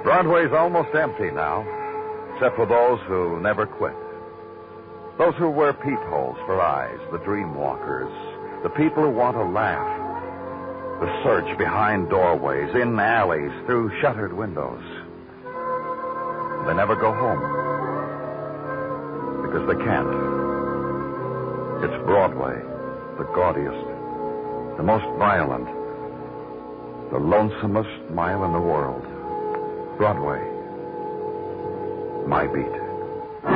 Broadway's almost empty now, except for those who never quit. Those who wear peepholes for eyes, the dream walkers, the people who want to laugh, the search behind doorways, in alleys, through shuttered windows. They never go home because they can't. It's Broadway, the gaudiest, the most violent, the lonesomest mile in the world. Broadway, my beat.